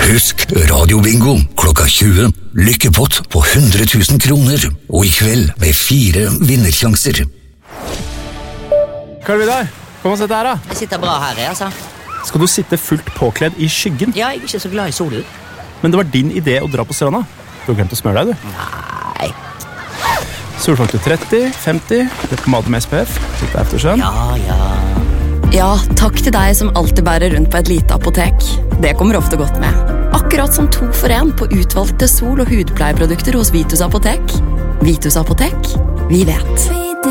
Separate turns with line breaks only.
Husk radiobingo klokka 20. Lykkepott på 100 000 kroner. Og i kveld med 4 vinnersjanser.
Karl Vidar, kom og sett her da.
Jeg sitter bra her, altså.
Skal du sitte fullt påkledd i skyggen?
Ja, jeg er ikke så glad i solen.
Men det var din idé å dra på stranda. Du har glemt å smøre deg, du.
Nei.
Solfaktor 30, 50, pomade med SPF, litt aftersun.
Ja.
Ja, takk til deg som alltid bærer rundt på et lite apotek. Det kommer ofte godt med. Akkurat som 2 for 1 på utvalgte sol- og hudpleieprodukter hos Vitus Apotek. Vitus Apotek, vi vet.